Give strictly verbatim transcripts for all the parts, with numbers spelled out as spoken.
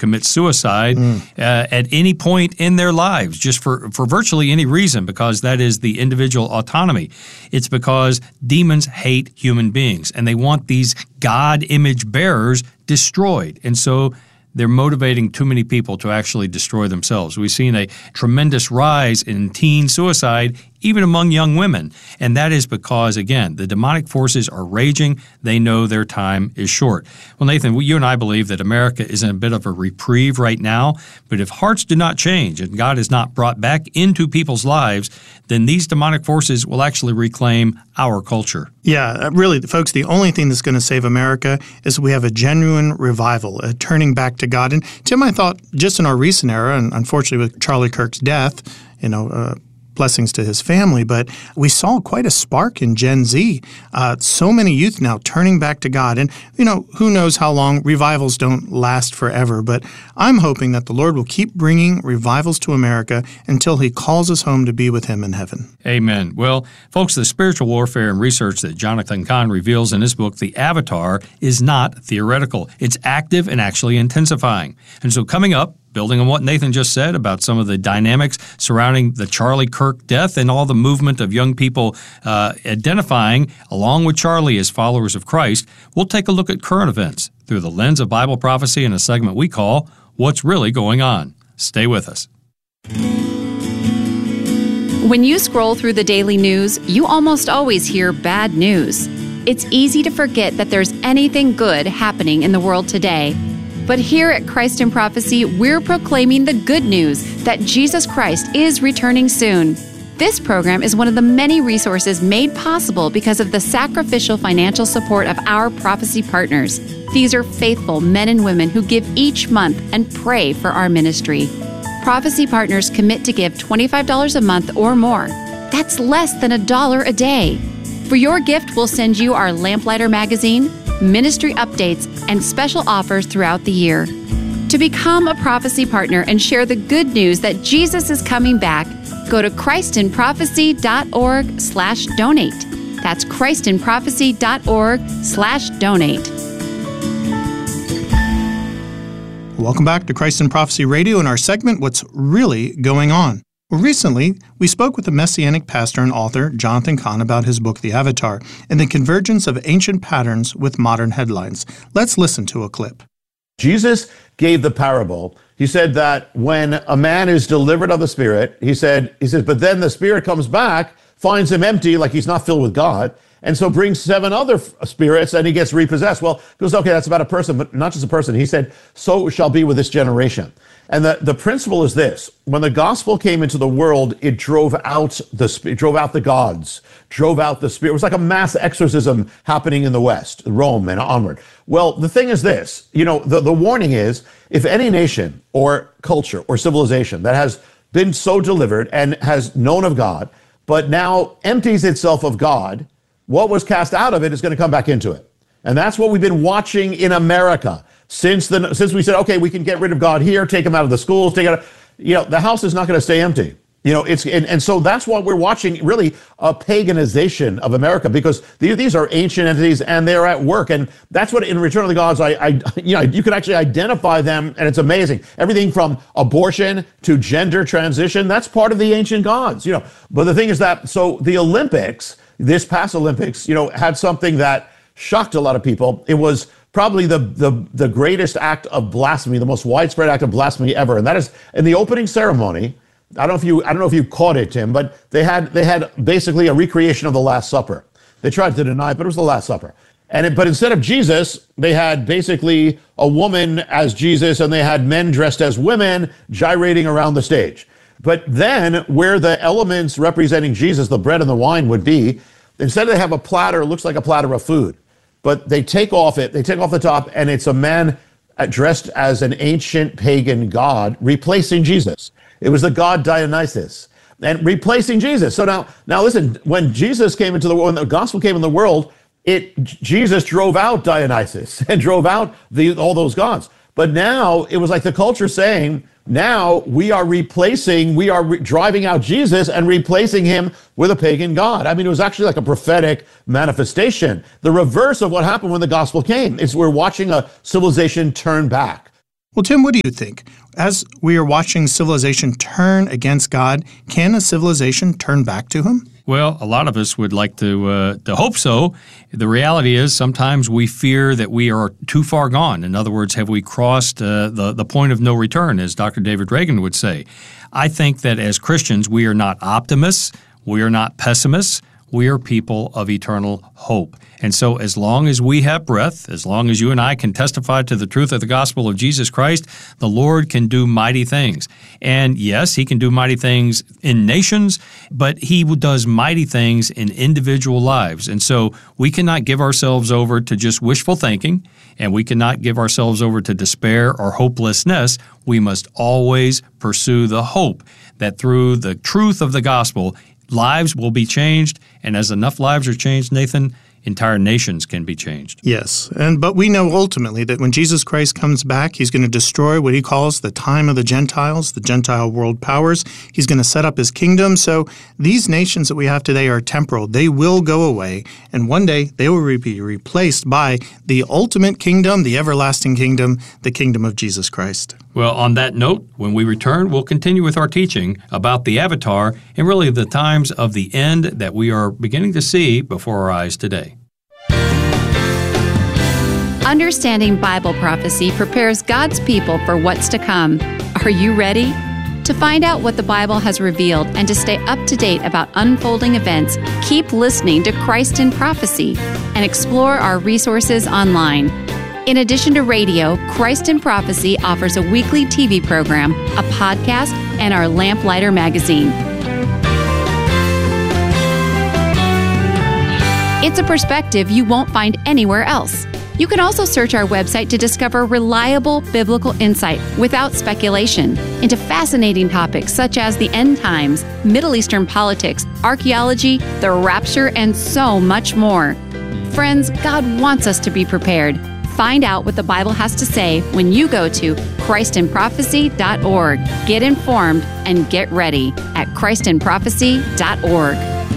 commit suicide mm. uh, at any point in their lives, just for, for virtually any reason, because that is the individual autonomy. It's because demons hate human beings, and they want these God image bearers destroyed. And so they're motivating too many people to actually destroy themselves. We've seen a tremendous rise in teen suicide, even among young women. And that is because, again, the demonic forces are raging. They know their time is short. Well, Nathan, you and I believe that America is in a bit of a reprieve right now. But if hearts do not change and God is not brought back into people's lives, then these demonic forces will actually reclaim our culture. Yeah, really, folks, the only thing that's going to save America is we have a genuine revival, a turning back to God. And Tim, I thought just in our recent era, and unfortunately with Charlie Kirk's death, you know, uh, blessings to his family, but we saw quite a spark in Gen Z. Uh, so many youth now turning back to God. And, you know, who knows how long revivals don't last forever, but I'm hoping that the Lord will keep bringing revivals to America until he calls us home to be with him in heaven. Amen. Well, folks, the spiritual warfare and research that Jonathan Cahn reveals in his book, The Avatar, is not theoretical. It's active and actually intensifying. And so coming up, building on what Nathan just said about some of the dynamics surrounding the Charlie Kirk death and all the movement of young people uh, identifying, along with Charlie, as followers of Christ, we'll take a look at current events through the lens of Bible prophecy in a segment we call What's Really Going On. Stay with us. When you scroll through the daily news, you almost always hear bad news. It's easy to forget that there's anything good happening in the world today. But here at Christ in Prophecy, we're proclaiming the good news that Jesus Christ is returning soon. This program is one of the many resources made possible because of the sacrificial financial support of our prophecy partners. These are faithful men and women who give each month and pray for our ministry. Prophecy partners commit to give twenty-five dollars a month or more. That's less than a dollar a day. For your gift, we'll send you our Lamplighter magazine, ministry updates, and special offers throughout the year. To become a prophecy partner and share the good news that Jesus is coming back, go to christinprophecy.org slash donate. That's christinprophecy.org slash donate. Welcome back to Christ in Prophecy Radio and our segment, What's Really Going On. Well, recently, we spoke with the Messianic pastor and author Jonathan Cahn about his book, The Avatar, and the convergence of ancient patterns with modern headlines. Let's listen to a clip. Jesus gave the parable. He said that when a man is delivered of the Spirit, he said, he says, but then the Spirit comes back, finds him empty, like he's not filled with God, and so brings seven other spirits, and he gets repossessed. Well, he goes, okay, that's about a person, but not just a person. He said, so shall be with this generation. And the, the principle is this: when the gospel came into the world, it drove out the it drove out the gods, drove out the spirit. It was like a mass exorcism happening in the West, Rome and onward. Well, the thing is this, you know, the, the warning is, if any nation or culture or civilization that has been so delivered and has known of God, but now empties itself of God, what was cast out of it is going to come back into it. And that's what we've been watching in America. Since the since we said, okay, we can get rid of God here, take him out of the schools, take out, you know, the house is not going to stay empty. You know, it's and, and so that's why we're watching really a paganization of America, because these, these are ancient entities and they're at work. And that's what in Return of the Gods, I, I you know, you can actually identify them, and it's amazing. Everything from abortion to gender transition, that's part of the ancient gods, you know. But the thing is that, so the Olympics, this past Olympics, you know, had something that shocked a lot of people. It was probably the, the the greatest act of blasphemy, the most widespread act of blasphemy ever, and that is in the opening ceremony. I don't know if you I don't know if you caught it, Tim, but they had they had basically a recreation of the Last Supper. They tried to deny it, but it was the Last Supper. And it, but instead of Jesus, they had basically a woman as Jesus, and they had men dressed as women gyrating around the stage. But then, where the elements representing Jesus, the bread and the wine, would be, instead they have a platter, it looks like a platter of food. But they take off it, they take off the top, and it's a man dressed as an ancient pagan god replacing Jesus. It was the god Dionysus, and replacing Jesus. So now, now listen, when Jesus came into the world, when the gospel came in the world, it Jesus drove out Dionysus and drove out the, all those gods. But now it was like the culture saying, now we are replacing, we are re- driving out Jesus and replacing him with a pagan god. I mean, it was actually like a prophetic manifestation. The reverse of what happened when the gospel came. It's we're watching a civilization turn back. Well, Tim, what do you think? As we are watching civilization turn against God, can a civilization turn back to him? Well, a lot of us would like to uh, to hope so. The reality is sometimes we fear that we are too far gone. In other words, have we crossed uh, the, the point of no return, as Doctor David Reagan would say. I think that as Christians, we are not optimists. We are not pessimists. We are people of eternal hope. And so as long as we have breath, as long as you and I can testify to the truth of the gospel of Jesus Christ, the Lord can do mighty things. And yes, he can do mighty things in nations, but he does mighty things in individual lives. And so we cannot give ourselves over to just wishful thinking, and we cannot give ourselves over to despair or hopelessness. We must always pursue the hope that through the truth of the gospel, lives will be changed, and as enough lives are changed, Nathan, entire nations can be changed. Yes, and but we know ultimately that when Jesus Christ comes back, he's going to destroy what he calls the time of the Gentiles, the Gentile world powers. He's going to set up his kingdom. So these nations that we have today are temporal. They will go away, and one day they will be replaced by the ultimate kingdom, the everlasting kingdom, the kingdom of Jesus Christ. Well, on that note, when we return, we'll continue with our teaching about the Avatar and really the times of the end that we are beginning to see before our eyes today. Understanding Bible prophecy prepares God's people for what's to come. Are you ready? To find out what the Bible has revealed and to stay up to date about unfolding events, keep listening to Christ in Prophecy and explore our resources online. In addition to radio, Christ in Prophecy offers a weekly T V program, a podcast, and our Lamplighter magazine. It's a perspective you won't find anywhere else. You can also search our website to discover reliable biblical insight without speculation into fascinating topics such as the end times, Middle Eastern politics, archaeology, the rapture, and so much more. Friends, God wants us to be prepared. Find out what the Bible has to say when you go to Christ in Prophecy dot org. Get informed and get ready at Christ in Prophecy dot org.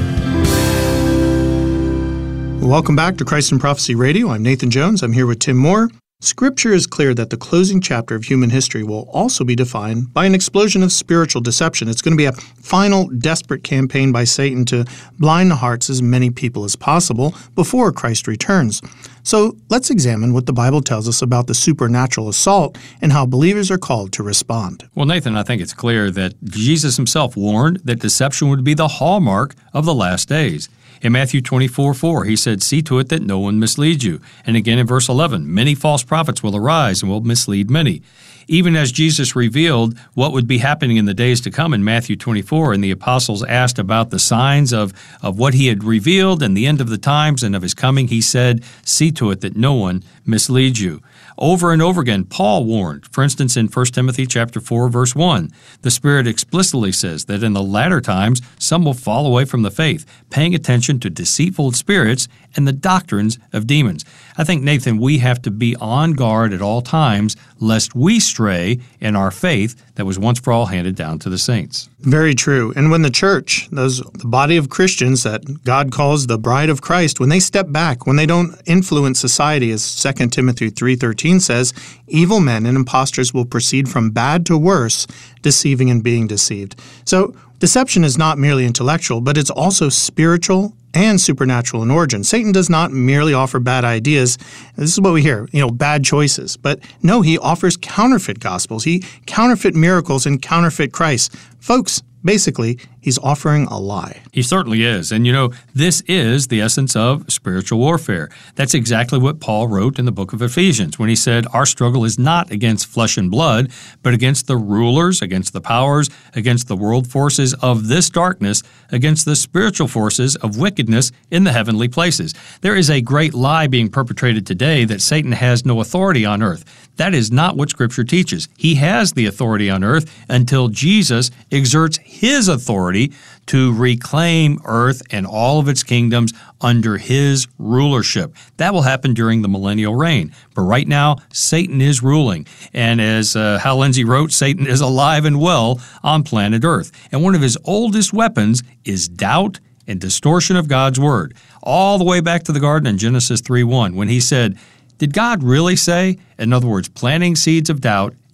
Welcome back to Christ in Prophecy Radio. I'm Nathan Jones. I'm here with Tim Moore. Scripture is clear that the closing chapter of human history will also be defined by an explosion of spiritual deception. It's going to be a final, desperate campaign by Satan to blind the hearts as many people as possible before Christ returns. So let's examine what the Bible tells us about the supernatural assault and how believers are called to respond. Well, Nathan, I think it's clear that Jesus himself warned that deception would be the hallmark of the last days. In Matthew twenty-four four, he said, "See to it that no one misleads you." And again in verse eleven, "Many false prophets will arise and will mislead many." Even as Jesus revealed what would be happening in the days to come in Matthew twenty-four, and the apostles asked about the signs of, of what he had revealed and the end of the times and of his coming, he said, "See to it that no one misleads you." Over and over again, Paul warned. For instance, in First Timothy chapter four, verse one, the Spirit explicitly says that in the latter times some will fall away from the faith, paying attention to deceitful spirits and the doctrines of demons. I think, Nathan, we have to be on guard at all times lest we stray in our faith that was once for all handed down to the saints. Very true. And when the church, those the body of Christians that God calls the bride of Christ, when they step back, when they don't influence society, as Second Timothy three thirteen says, evil men and impostors will proceed from bad to worse, deceiving and being deceived. So deception is not merely intellectual, but it's also spiritual and supernatural in origin. Satan does not merely offer bad ideas. This is what we hear, you know, bad choices. But no, he offers counterfeit gospels. He counterfeit miracles and counterfeit Christ. Folks, basically, he's offering a lie. He certainly is. And you know, this is the essence of spiritual warfare. That's exactly what Paul wrote in the book of Ephesians when he said, "Our struggle is not against flesh and blood, but against the rulers, against the powers, against the world forces of this darkness, against the spiritual forces of wickedness in the heavenly places." There is a great lie being perpetrated today that Satan has no authority on earth. That is not what Scripture teaches. He has the authority on earth until Jesus exerts his authority to reclaim earth and all of its kingdoms under his rulership. That will happen during the millennial reign. But right now, Satan is ruling. And as uh, Hal Lindsey wrote, Satan is alive and well on planet Earth. And one of his oldest weapons is doubt and distortion of God's word. All the way back to the garden in Genesis three one, when he said, "Did God really say?" In other words, planting seeds of doubt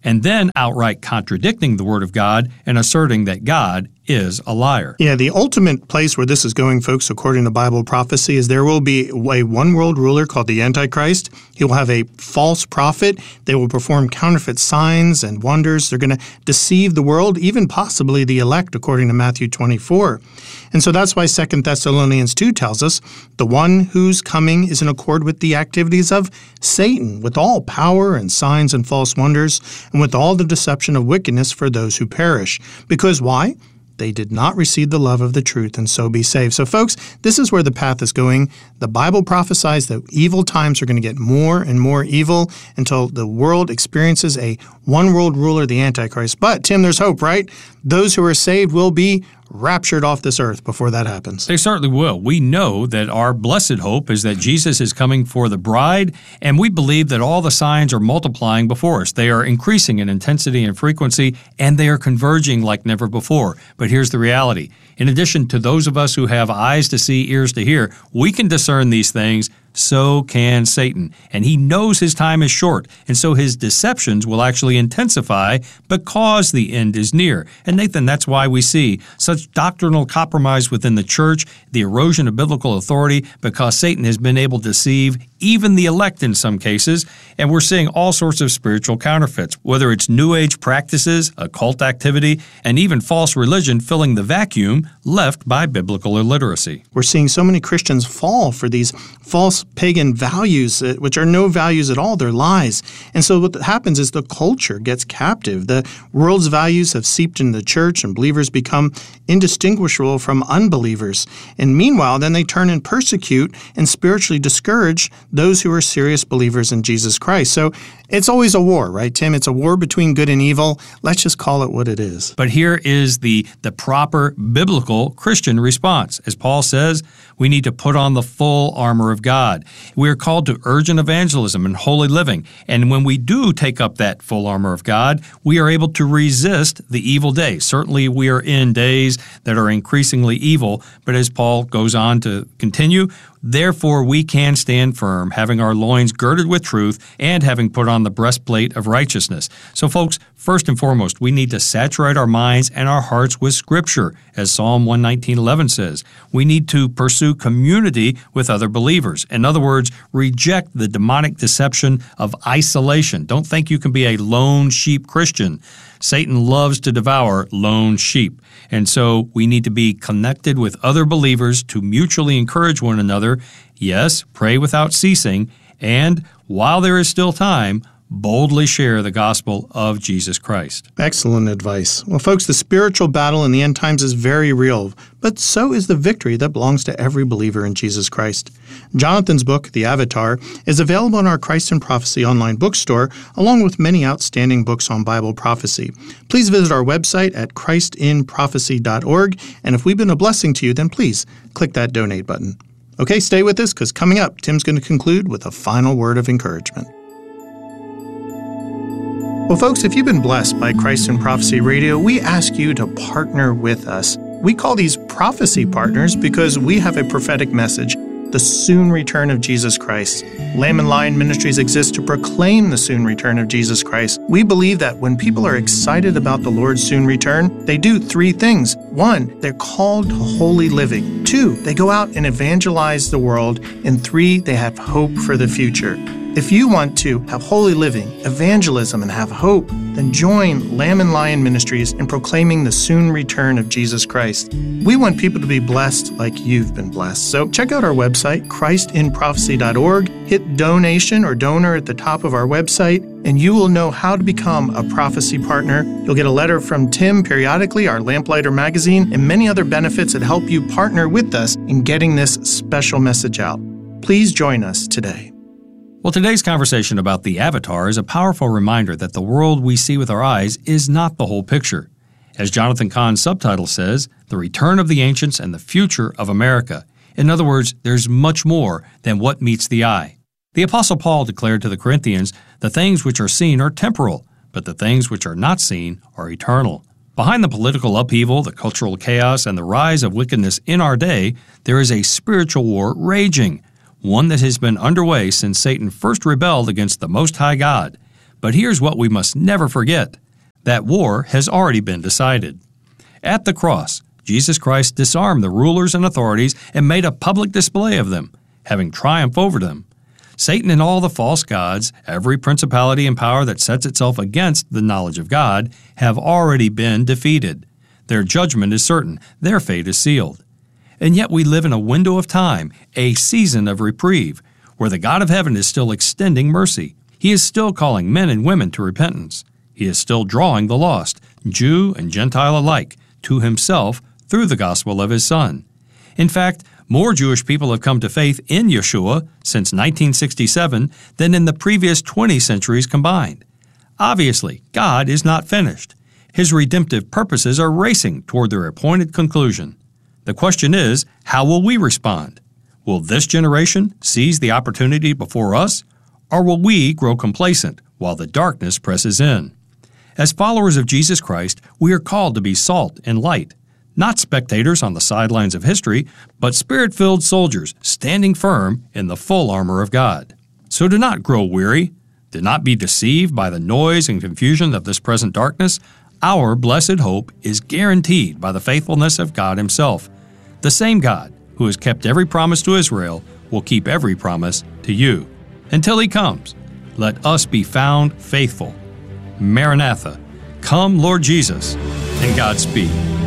and then outright contradicting the Word of God and asserting that God is a liar. Yeah, the ultimate place where this is going, folks, according to Bible prophecy, is there will be a one-world ruler called the Antichrist. He will have a false prophet. They will perform counterfeit signs and wonders. They're going to deceive the world, even possibly the elect, according to Matthew twenty-four. And so that's why Second Thessalonians two tells us the one whose coming is in accord with the activities of Satan, with all power and signs and false wonders, and with all the deception of wickedness for those who perish. Because why? They did not receive the love of the truth and so be saved. So, folks, this is where the path is going. The Bible prophesies that evil times are going to get more and more evil until the world experiences a one-world ruler, the Antichrist. But, Tim, there's hope, right? Those who are saved will be raptured off this earth before that happens. They certainly will. We know that our blessed hope is that Jesus is coming for the bride, and we believe that all the signs are multiplying before us. They are increasing in intensity and frequency, and they are converging like never before. But here's the reality. In addition to those of us who have eyes to see, ears to hear, we can discern these things. So can Satan. And he knows his time is short, and so his deceptions will actually intensify because the end is near. And Nathan, that's why we see such doctrinal compromise within the church, the erosion of biblical authority, because Satan has been able to deceive even the elect in some cases, and we're seeing all sorts of spiritual counterfeits, whether it's New Age practices, occult activity, and even false religion filling the vacuum left by biblical illiteracy. We're seeing so many Christians fall for these false pagan values, which are no values at all. They're lies. And so what happens is the culture gets captive. The world's values have seeped into the church, and believers become indistinguishable from unbelievers. And meanwhile, then they turn and persecute and spiritually discourage those who are serious believers in Jesus Christ. So it's always a war, right, Tim? It's a war between good and evil. Let's just call it what it is. But here is the, the proper biblical Christian response. As Paul says, we need to put on the full armor of God. We are called to urgent evangelism and holy living. And when we do take up that full armor of God, we are able to resist the evil day. Certainly we are in days that are increasingly evil, but as Paul goes on to continue, therefore we can stand firm, having our loins girded with truth and having put on the breastplate of righteousness. So folks, first and foremost, we need to saturate our minds and our hearts with Scripture, as Psalm one nineteen eleven says. We need to pursue community with other believers. In other words, reject the demonic deception of isolation. Don't think you can be a lone sheep Christian. Satan loves to devour lone sheep. And so we need to be connected with other believers to mutually encourage one another. Yes, pray without ceasing. And while there is still time, boldly share the gospel of Jesus Christ. Excellent advice. Well, folks, the spiritual battle in the end times is very real, but so is the victory that belongs to every believer in Jesus Christ. Jonathan's book, The Avatar, is available in our Christ in Prophecy online bookstore, along with many outstanding books on Bible prophecy. Please visit our website at christ in prophecy dot org, and if we've been a blessing to you, then please click that donate button. Okay, stay with us, because coming up, Tim's going to conclude with a final word of encouragement. Well, folks, if you've been blessed by Christ in Prophecy Radio, we ask you to partner with us. We call these prophecy partners because we have a prophetic message, the soon return of Jesus Christ. Lamb and Lion Ministries exists to proclaim the soon return of Jesus Christ. We believe that when people are excited about the Lord's soon return, they do three things. One, they're called to holy living. Two, they go out and evangelize the world. And three, they have hope for the future. If you want to have holy living, evangelism, and have hope, then join Lamb and Lion Ministries in proclaiming the soon return of Jesus Christ. We want people to be blessed like you've been blessed. So check out our website, christ in prophecy dot org. Hit donation or donor at the top of our website, and you will know how to become a prophecy partner. You'll get a letter from Tim periodically, our Lamplighter magazine, and many other benefits that help you partner with us in getting this special message out. Please join us today. Well, today's conversation about the Avatar is a powerful reminder that the world we see with our eyes is not the whole picture. As Jonathan Cahn's subtitle says, The Return of the Ancients and the Future of America. In other words, there's much more than what meets the eye. The Apostle Paul declared to the Corinthians, the things which are seen are temporal, but the things which are not seen are eternal. Behind the political upheaval, the cultural chaos, and the rise of wickedness in our day, there is a spiritual war raging, one that has been underway since Satan first rebelled against the Most High God. But here's what we must never forget. That war has already been decided. At the cross, Jesus Christ disarmed the rulers and authorities and made a public display of them, having triumphed over them. Satan and all the false gods, every principality and power that sets itself against the knowledge of God, have already been defeated. Their judgment is certain. Their fate is sealed. And yet we live in a window of time, a season of reprieve, where the God of heaven is still extending mercy. He is still calling men and women to repentance. He is still drawing the lost, Jew and Gentile alike, to himself through the gospel of his Son. In fact, more Jewish people have come to faith in Yeshua since nineteen sixty-seven than in the previous twenty centuries combined. Obviously, God is not finished. His redemptive purposes are racing toward their appointed conclusion. The question is, how will we respond? Will this generation seize the opportunity before us, or will we grow complacent while the darkness presses in? As followers of Jesus Christ, we are called to be salt and light, not spectators on the sidelines of history, but Spirit-filled soldiers standing firm in the full armor of God. So do not grow weary. Do not be deceived by the noise and confusion of this present darkness. Our blessed hope is guaranteed by the faithfulness of God Himself. The same God who has kept every promise to Israel will keep every promise to you. Until He comes, let us be found faithful. Maranatha, come Lord Jesus, and Godspeed.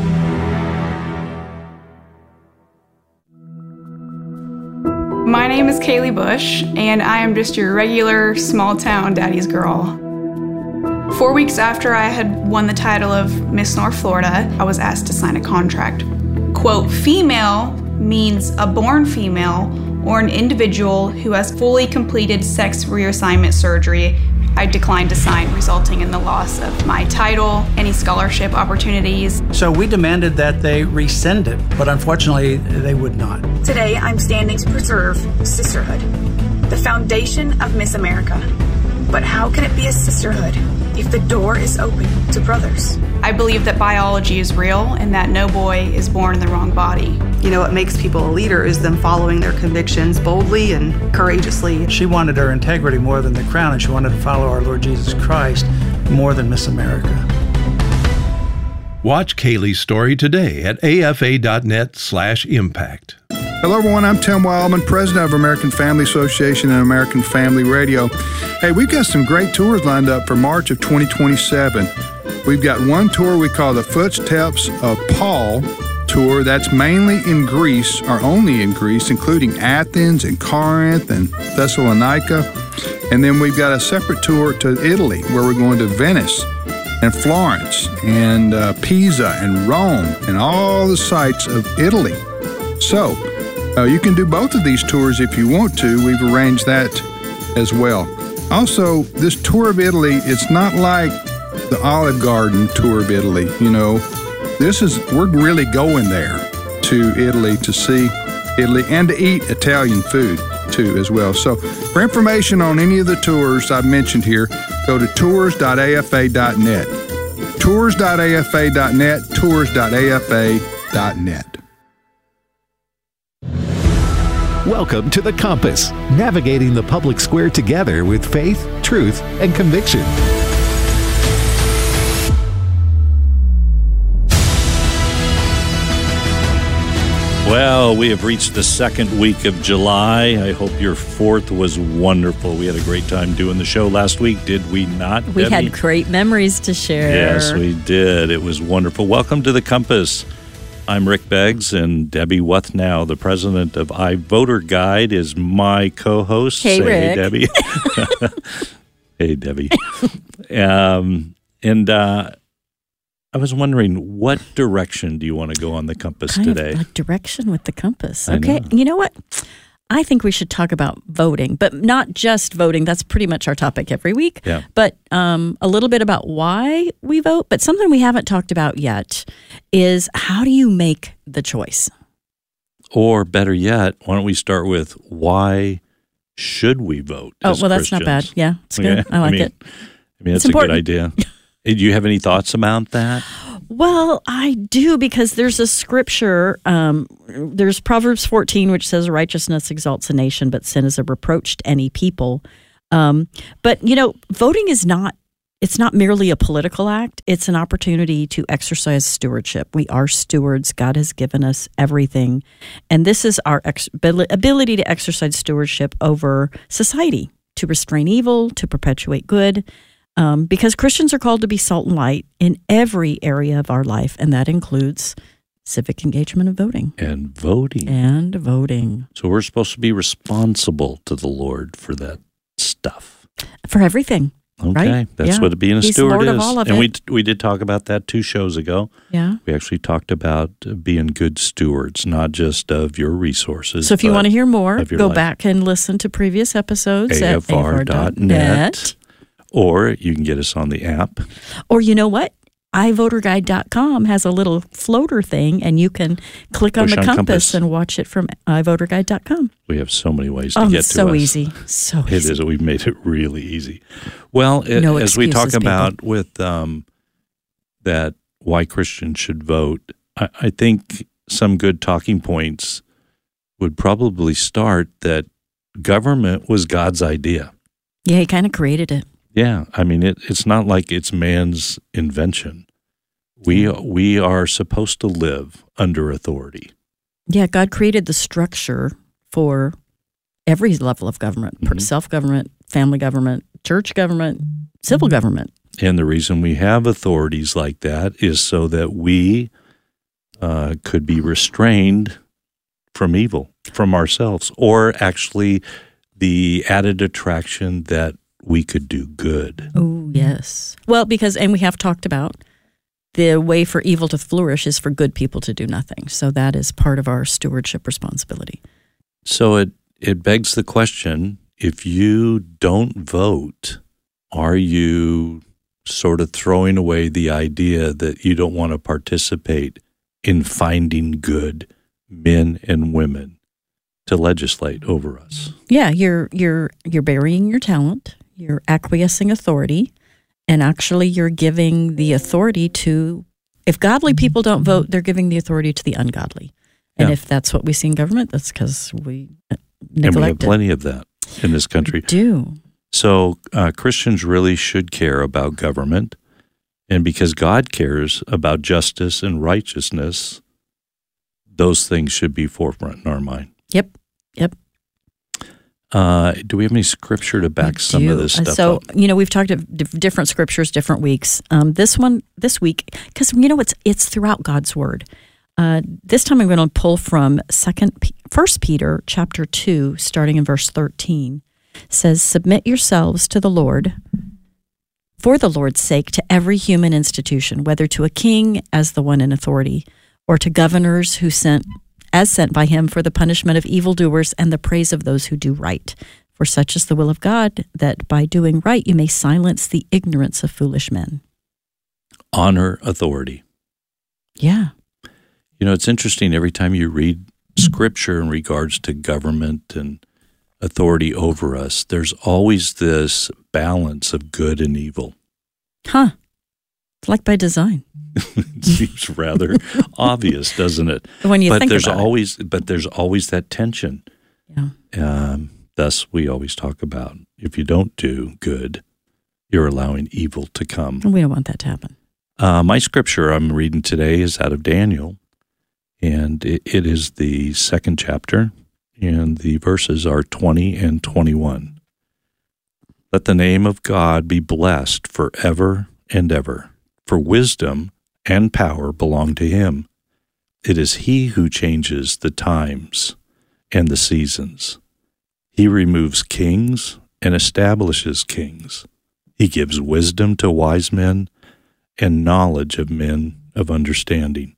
My name is Kaylee Bush, and I am just your regular small-town daddy's girl. Four weeks after I had won the title of Miss North Florida, I was asked to sign a contract. Quote, female means a born female or an individual who has fully completed sex reassignment surgery. I declined to sign, resulting in the loss of my title, any scholarship opportunities. So we demanded that they rescind it, but unfortunately, they would not. Today, I'm standing to preserve sisterhood, the foundation of Miss America. But how can it be a sisterhood if the door is open to brothers? I believe that biology is real and that no boy is born in the wrong body. You know, what makes people a leader is them following their convictions boldly and courageously. She wanted her integrity more than the crown, and she wanted to follow our Lord Jesus Christ more than Miss America. Watch Kaylee's story today at afa.net slash impact. Hello, everyone. I'm Tim Wildman, president of American Family Association and American Family Radio. Hey, we've got some great tours lined up for March of twenty twenty-seven. We've got one tour we call the Footsteps of Paul tour. That's mainly in Greece, or only in Greece, including Athens and Corinth and Thessalonica. And then we've got a separate tour to Italy, where we're going to Venice and Florence and uh, Pisa and Rome and all the sites of Italy. So, Uh, you can do both of these tours if you want to. We've arranged that as well. Also, this tour of Italy, it's not like the Olive Garden tour of Italy. You know, this is, we're really going there to Italy to see Italy and to eat Italian food too as well. So for information on any of the tours I've mentioned here, go to tours dot a f a dot net. tours dot a f a dot net, tours dot a f a dot net. Welcome to The Compass, navigating the public square together with faith, truth, and conviction. Well, we have reached the second week of July. I hope your fourth was wonderful. We had a great time doing the show last week, did we not, We Debbie? had great memories to share. Yes, we did. It was wonderful. Welcome to The Compass. I'm Rick Beggs, and Debbie Wuthnow, the president of iVoter Guide, is my co-host. Hey, Say, Rick. Hey, Debbie. Hey, Debbie. um, and uh, I was wondering, what direction do you want to go on the compass kind today? Of like direction with the compass. I Okay, know. you know what? I think we should talk about voting, but not just voting. That's pretty much our topic every week. Yeah. But um, a little bit about why we vote. But something we haven't talked about yet is how do you make the choice? Or better yet, why don't we start with why should we vote? Oh, as well, that's not bad. Christians? Yeah, it's good. Yeah, I like mean, it. I mean, that's It's a important. good idea. Do you have any thoughts about that? Well, I do, because there's a scripture. Um, there's Proverbs fourteen, which says, righteousness exalts a nation, but sin is a reproach to any people. Um, but, you know, voting is not, it's not merely a political act. It's an opportunity to exercise stewardship. We are stewards. God has given us everything. And this is our ex- ability to exercise stewardship over society, to restrain evil, to perpetuate good. Um, because Christians are called to be salt and light in every area of our life, and that includes civic engagement and voting. And voting. And voting. So we're supposed to be responsible to the Lord for that stuff. For everything. Okay, right? that's yeah. what being a He's steward Lord is. Of all of and it. we we did talk about that two shows ago. Yeah. We actually talked about being good stewards, not just of your resources. So if you want to hear more, go life. back and listen to previous episodes A F R at dot net. A F R dot net. Or you can get us on the app. Or you know what? i voter guide dot com has a little floater thing, and you can click on Push the on compass, compass and watch it from i voter guide dot com. We have so many ways to oh, get it's to so us. easy. So It easy. is. We've made it really easy. Well, it, No as we talk excuses, about with um, that why Christians should vote, I, I think some good talking points would probably start that government was God's idea. Yeah, he kind of created it. Yeah, I mean, it, it's not like it's man's invention. We we are supposed to live under authority. Yeah, God created the structure for every level of government, Mm-hmm. self-government, family government, church government, civil government. And the reason we have authorities like that is so that we uh, could be restrained from evil, from ourselves, or actually the added attraction that we could do good. Oh, yes. Well, because, and we have talked about the way for evil to flourish is for good people to do nothing. So that is part of our stewardship responsibility. So it, it begs the question, if you don't vote, are you sort of throwing away the idea that you don't want to participate in finding good men and women to legislate over us? Yeah, you're you're you're burying your talent, you're acquiescing authority, and actually you're giving the authority to, if godly people don't vote, they're giving the authority to the ungodly. And Yeah. if that's what we see in government, that's because we neglect And we have it. plenty of that in this country. We do. So uh, Christians really should care about government. And because God cares about justice and righteousness, those things should be forefront in our mind. Yep, yep. Uh, do we have any scripture to back some do. of this Uh, stuff so, up? you know, we've talked of dif- different scriptures, different weeks. Um, this one, this week, because, you know, it's it's throughout God's Word. Uh, this time I'm going to pull from Second, First Peter chapter two, starting in verse thirteen. It says, "Submit yourselves to the Lord, for the Lord's sake, to every human institution, whether to a king as the one in authority, or to governors who sent as sent by him for the punishment of evildoers and the praise of those who do right. For such is the will of God, that by doing right you may silence the ignorance of foolish men." Honor authority. Yeah. You know, it's interesting every time you read scripture in regards to government and authority over us, there's always this balance of good and evil. Huh. It's like by design. It seems rather obvious, doesn't it? When you but think there's about it. always, but there's always that tension. Yeah. Um, thus, we always talk about if you don't do good, you're allowing evil to come. And we don't want that to happen. Uh, my scripture I'm reading today is out of Daniel, and it, it is the second chapter, and the verses are twenty and twenty-one. "Let the name of God be blessed forever and ever, for wisdom and power belong to him. It is he who changes the times and the seasons. He removes kings and establishes kings. He gives wisdom to wise men and knowledge of men of understanding."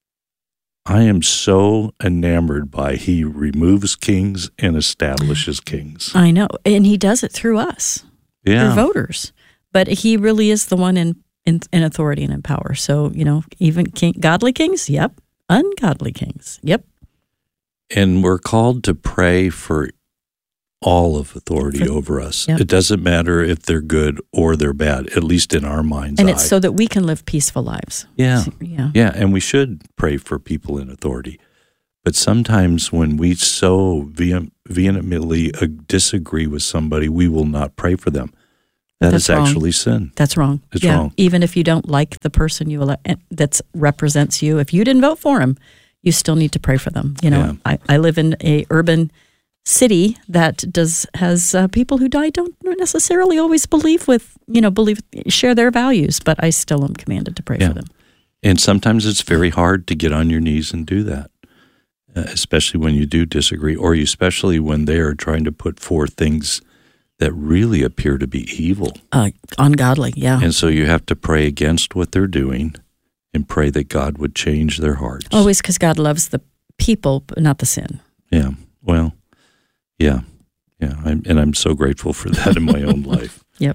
I am so enamored by he removes kings and establishes kings. I know. And he does it through us, Yeah. through voters. But he really is the one in, in, in authority and in power. So, you know, even king, godly kings, yep. Ungodly kings, yep. And we're called to pray for all of authority For- over us. Yep. It doesn't matter if they're good or they're bad, at least in our mind's And eye. it's so that we can live peaceful lives. Yeah. Yeah. Yeah, and we should pray for people in authority. But sometimes when we so vehe- vehemently uh, disagree with somebody, we will not pray for them. That That's is wrong. actually sin. That's wrong. It's yeah. wrong. Even if you don't like the person you ele- that represents you, if you didn't vote for him, you still need to pray for them. You know, Yeah. I, I live in a urban city that does has uh, people who die don't necessarily always believe with you know believe share their values, but I still am commanded to pray Yeah. for them. And sometimes it's very hard to get on your knees and do that, uh, especially when you do disagree, or you, especially when they are trying to put forth things that really appear to be evil. Uh, ungodly, yeah. And so you have to pray against what they're doing and pray that God would change their hearts. Always, because God loves the people, but not the sin. Yeah. Well, yeah. Yeah. I'm, and I'm so grateful for that in my own life. Yep.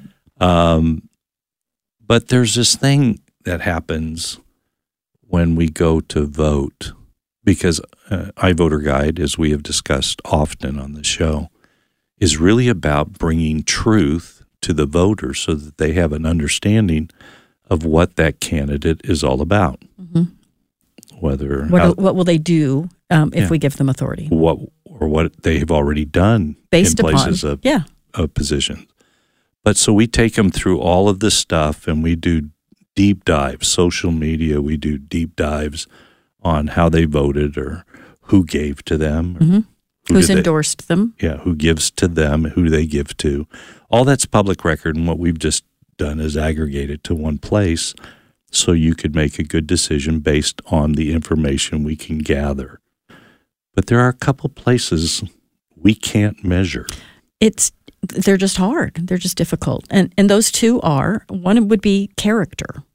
Um, but there's this thing that happens when we go to vote, because uh, iVoter Guide, as we have discussed often on the show, is really about bringing truth to the voters so that they have an understanding of what that candidate is all about. Mm-hmm. Whether What, how, what will they do um, if Yeah. we give them authority? what or what they have already done Based in upon, places of, yeah. of positions. But so we take them through all of this stuff and we do deep dives, social media, we do deep dives on how they voted or who gave to them. Mm-hmm. Who Who's did they- endorsed them? Yeah, who gives to them, who they give to. All that's public record, and what we've just done is aggregate it to one place so you could make a good decision based on the information we can gather. But there are a couple places we can't measure. It's they're just hard. They're just difficult, and and those two are one would be character.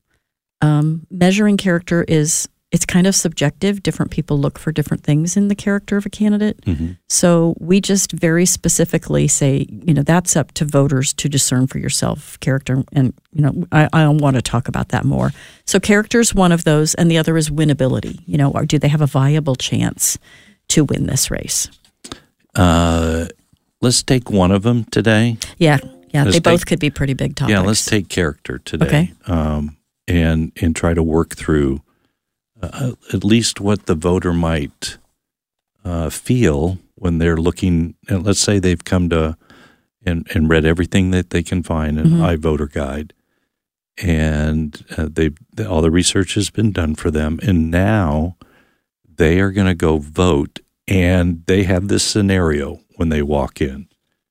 Um, measuring character is it's kind of subjective. Different people look for different things in the character of a candidate. Mm-hmm. So we just very specifically say, you know, that's up to voters to discern for yourself character. And, you know, I, I want to talk about that more. So character is one of those, and the other is winnability. You know, or do they have a viable chance to win this race? Uh, let's take one of them today. Yeah, yeah, Let's they both take- could be pretty big topics. Yeah, let's take character today. Okay. Um, and, and try to work through uh, at least what the voter might uh, feel when they're looking, and let's say they've come to and, and read everything that they can find in Mhm. iVoter Guide, and uh, they all the research has been done for them, and now they are going to go vote, and they have this scenario when they walk in.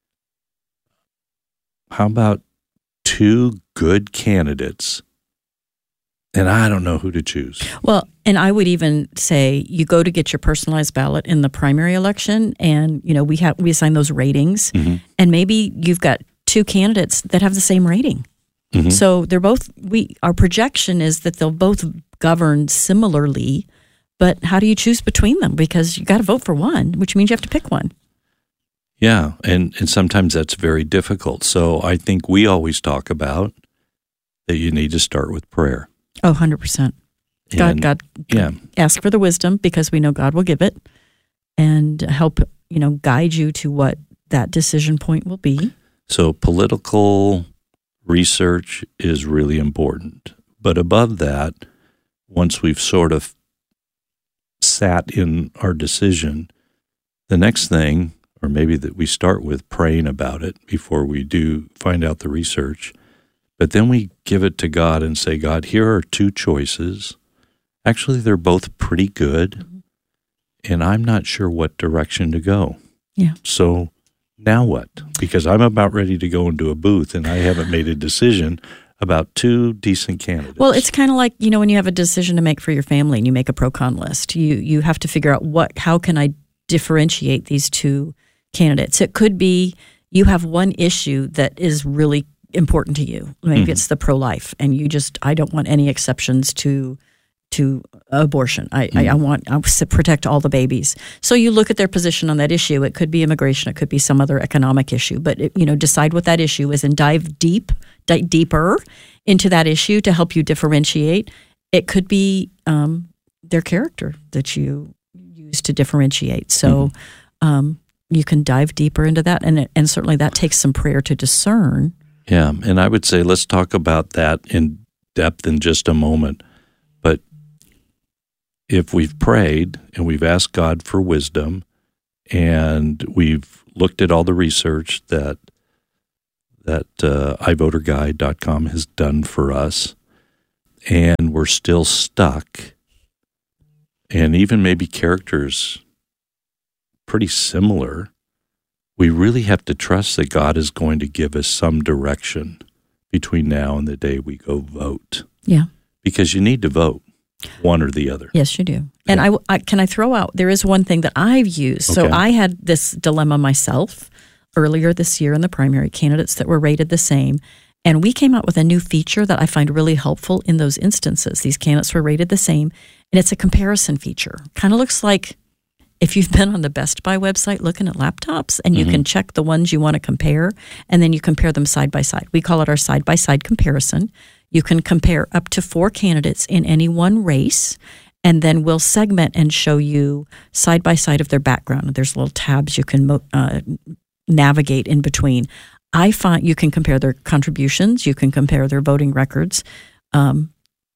How about two good candidates? And I don't know who to choose. Well, and I would even say you go to get your personalized ballot in the primary election, and you know we have we assign those ratings, Mhm. and maybe you've got two candidates that have the same rating. Mhm. So they're both we our projection is that they'll both govern similarly, but how do you choose between them? Because you got to vote for one, which means you have to pick one. Yeah, and, and sometimes that's very difficult. So I think we always talk about that you need to start with prayer. Oh, one hundred percent. God, And- God, yeah. ask for the wisdom because we know God will give it, and help you know guide you to what that decision point will be. So political research is really important. But above that, once we've sort of sat in our decision, the next thing, or maybe that we start with praying about it before we do find out the research, but then we give it to God and say, God, here are two choices. Actually, they're both pretty good, and I'm not sure what direction to go. Yeah. So now what? Because I'm about ready to go into a booth, and I haven't made a decision about two decent candidates. Well, it's kind of like, you know, when you have a decision to make for your family and you make a pro-con list, you you have to figure out what, how can I differentiate these two candidates? It could be you have one issue that is really important to you. Maybe Mhm. it's the pro-life, and you just, I don't want any exceptions to to abortion. I, I, I want I want to protect all the babies. So you look at their position on that issue. It could be immigration. It could be some other economic issue. But, it, you know, decide what that issue is and dive deep, dive deeper into that issue to help you differentiate. It could be um, their character that you use to differentiate. So um, you can dive deeper into that. And, it, and certainly that takes some prayer to discern. Yeah, and I would say let's talk about that in depth in just a moment. But if we've prayed and we've asked God for wisdom and we've looked at all the research that that uh, i voter guide dot com has done for us, and we're still stuck, and even maybe characters pretty similar, we really have to trust that God is going to give us some direction between now and the day we go vote. Yeah. Because you need to vote, one or the other. Yes, you do. And I, I can I throw out, there is one thing that I've used. Okay. So I had this dilemma myself earlier this year in the primary, candidates that were rated the same. And we came out with a new feature that I find really helpful in those instances. These candidates were rated the same, and it's a comparison feature. Kind of looks like if you've been on the Best Buy website looking at laptops, and you mm-hmm. can check the ones you want to compare, and then you compare them side by side. We call it our side-by-side comparison. You can compare up to four candidates in any one race, and then we'll segment and show you side by side of their background. There's little tabs you can uh, navigate in between. I find you can compare their contributions, you can compare their voting records. Um,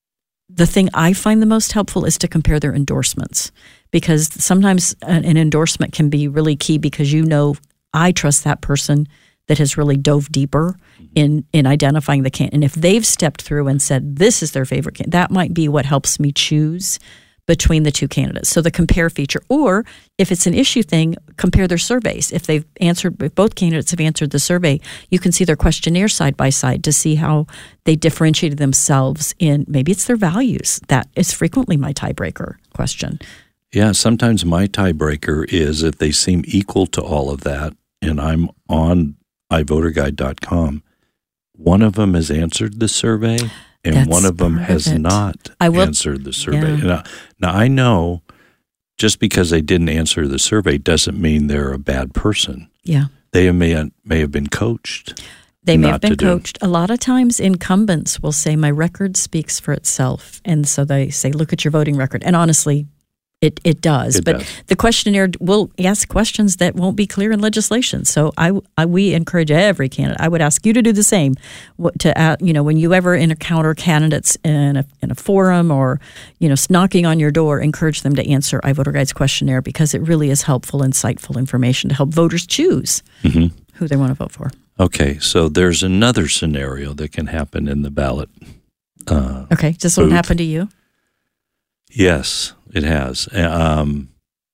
the thing I find the most helpful is to compare their endorsements, because sometimes an, an endorsement can be really key because you know I trust that person that has really dove deeper in in identifying the candidate. And if they've stepped through and said this is their favorite candidate, that might be what helps me choose between the two candidates. So the compare feature, or if it's an issue thing, compare their surveys. If they've answered, if both candidates have answered the survey, you can see their questionnaire side by side to see how they differentiated themselves in, maybe it's their values. That is frequently my tiebreaker question. Yeah, sometimes my tiebreaker is if they seem equal to all of that, and I'm on i voter guide dot com, one of them has answered the survey, and That's one of them has it. not I will, answered the survey. Yeah. Now, now, I know just because they didn't answer the survey doesn't mean they're a bad person. Yeah. They may, may have been coached. They may not have been to do. coached. A lot of times incumbents will say, my record speaks for itself. And so they say, look at your voting record. And honestly, It it does, It but does. the questionnaire will ask questions that won't be clear in legislation. So I, I we encourage every candidate. I would ask you to do the same. What to uh, you know when you ever encounter candidates in a in a forum or you know knocking on your door, encourage them to answer iVoterGuide's questionnaire, because it really is helpful, insightful information to help voters choose Mm-hmm. who they want to vote for. Okay, so there's another scenario that can happen in the ballot. Uh, Okay, does this booth. one happen to you? Yes, it has. Um,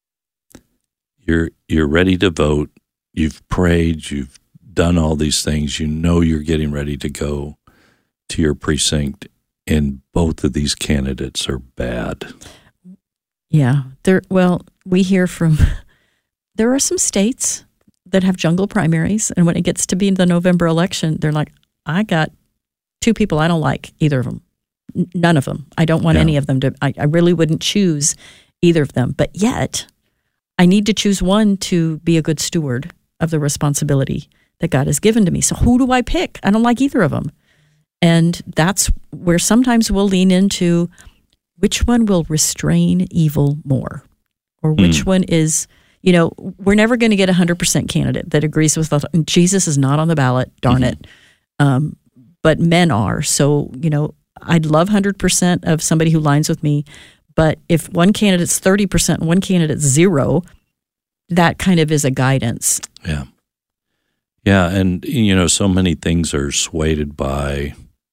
you're you're ready to vote. You've prayed. You've done all these things. You know you're getting ready to go to your precinct, and both of these candidates are bad. Yeah, there. Well, we hear from. There are some states that have jungle primaries, and when it gets to be the November election, they're like, I got two people I don't like, either of them. N- none of them. I don't want Yeah. any of them to, I, I really wouldn't choose either of them. But yet, I need to choose one to be a good steward of the responsibility that God has given to me. So who do I pick? I don't like either of them. And that's where sometimes we'll lean into which one will restrain evil more, or which Mm. one is, you know, we're never going to get a one hundred percent candidate that agrees with us. Jesus is not on the ballot, darn Mhm. it. Um, but men are. So, you know, I'd love one hundred percent of somebody who lines with me. But if one candidate's thirty percent and one candidate's zero, that kind of is a guidance. Yeah. Yeah, and, you know, so many things are swayed by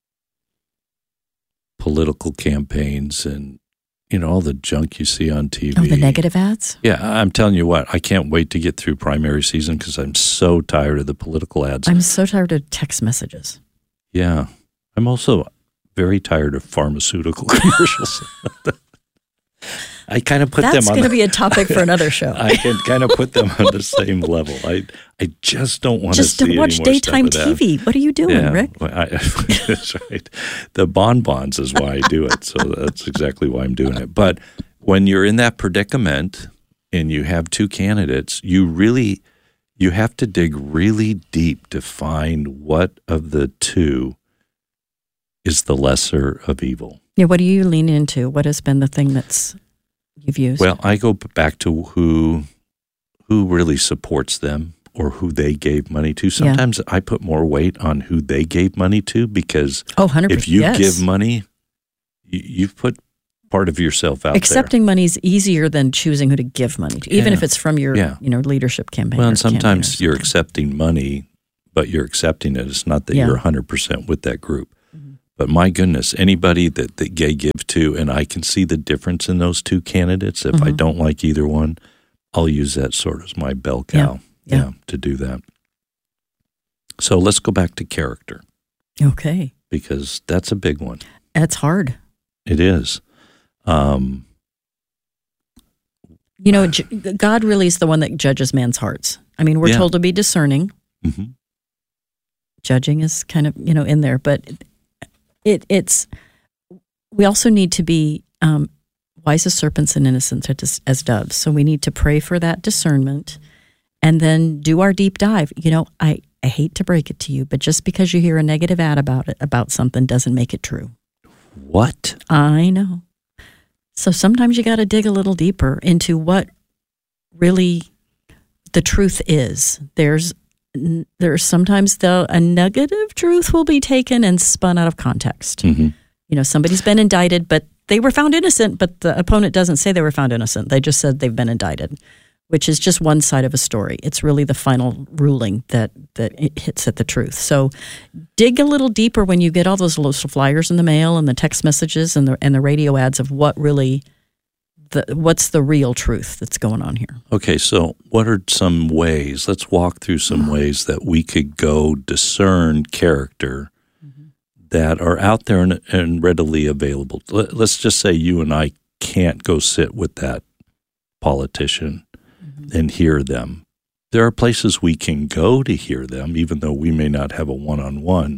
political campaigns and, you know, all the junk you see on T V. Oh, the negative ads? Yeah, I'm telling you what, I can't wait to get through primary season because I'm so tired of the political ads. I'm so tired of text messages. Yeah. I'm also very tired of pharmaceutical commercials. I kind of put That's them on going to the- be a topic for another show. I can kind of put them on the same level. I I just don't want Just to see to watch any more daytime stuff of T V. that. What are you doing, Yeah, Rick? well, I, that's right. The bonbons is why I do it. So that's exactly why I'm doing it. But when you're in that predicament and you have two candidates, you really you have to dig really deep to find what of the two is the lesser of evil. Yeah, what do you lean into? What has been the thing that's you've used? Well, I go back to who who really supports them or who they gave money to. Sometimes I put more weight on who they gave money to because oh, one hundred percent. if you yes. give money, you, you've put part of yourself out Accepting there. money is easier than choosing who to give money to, even Yeah. if it's from your Yeah. you know leadership campaign. Well, or and sometimes campaign or you're accepting money, but you're accepting it. It's not that Yeah. you're one hundred percent with that group. Mm-hmm. But my goodness, anybody that, that they give to, and I can see the difference in those two candidates. If mm-hmm. I don't like either one, I'll use that sort of as my bell cow yeah. Yeah. yeah, to do that. So let's go back to character. Okay. Because that's a big one. That's hard. It is. Um, you know, God really is the one that judges man's hearts. I mean, we're yeah. told to be discerning. Mm-hmm. Judging is kind of, you know, in there, but it it's, we also need to be um, wise as serpents and innocent as, as doves. So we need to pray for that discernment and then do our deep dive. You know, I, I hate to break it to you, but just because you hear a negative ad about it, about something doesn't make it true. What? I know. So sometimes you got to dig a little deeper into what really the truth is. There's there's sometimes the a negative truth will be taken and spun out of context. Mm-hmm. You know, somebody's been indicted, but they were found innocent, but the opponent doesn't say they were found innocent. They just said they've been indicted, which is just one side of a story. It's really the final ruling that, that it hits at the truth. So dig a little deeper when you get all those little flyers in the mail and the text messages and the and the radio ads of what really, the what's the real truth that's going on here. Okay, so what are some ways, let's walk through some ways that we could go discern character mm-hmm. that are out there and, and readily available. Let, let's just say you and I can't go sit with that politician and hear them. There are places we can go to hear them, even though we may not have a one-on-one,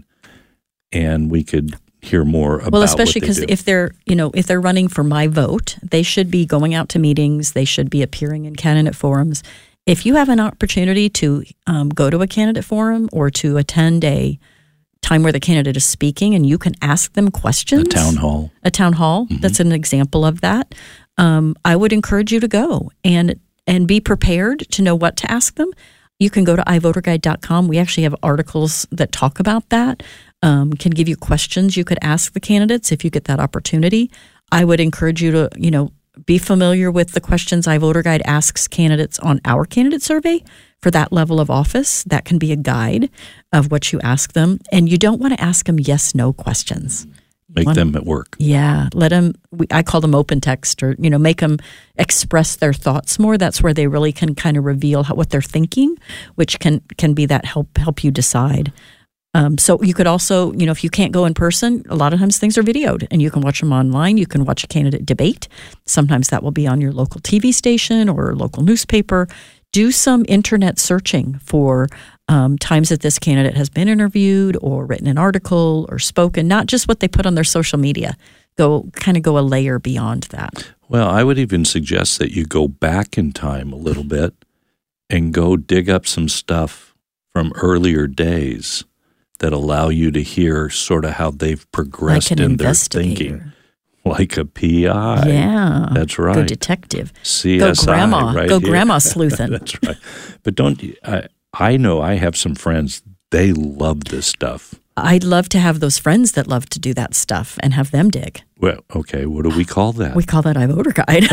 and we could hear more about well, especially because if they're, you know, if they're running for my vote, they should be going out to meetings. They should be appearing in candidate forums. If you have an opportunity to um, go to a candidate forum or to attend a time where the candidate is speaking and you can ask them questions. A town hall. A town hall. Mm-hmm. That's an example of that. Um, I would encourage you to go and and be prepared to know what to ask them. You can go to i voter guide dot com. We actually have articles that talk about that, um, can give you questions you could ask the candidates if you get that opportunity. I would encourage you to, you know, be familiar with the questions iVoterGuide asks candidates on our candidate survey for that level of office. That can be a guide of what you ask them. And you don't want to ask them yes-no questions. Make them at work. Yeah, let them. We, I call them open text, or you know, make them express their thoughts more. That's where they really can kind of reveal how, what they're thinking, which can can be that help help you decide. Um, so you could also, you know, if you can't go in person, a lot of times things are videoed, and you can watch them online. You can watch a candidate debate. Sometimes that will be on your local T V station or local newspaper. Do some internet searching for Um, times that this candidate has been interviewed or written an article or spoken, not just what they put on their social media. Go kind of go a layer beyond that. Well, I would even suggest that you go back in time a little bit and go dig up some stuff from earlier days that allow you to hear sort of how they've progressed like an in their investigator. thinking. Like a P I. Yeah. That's right. Good detective. C S I. Go grandma. Right Go here. grandma sleuthing. That's right. But don't I, I know I have some friends, they love this stuff. I'd love to have those friends that love to do that stuff and have them dig. Well, okay, what do we call that? We call that iVoterGuide.